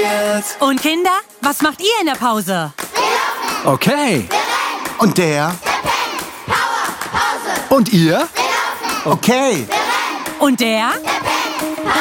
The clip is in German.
Und Kinder, was macht ihr in der Pause? Okay. Und der? Und ihr? Okay. Und der?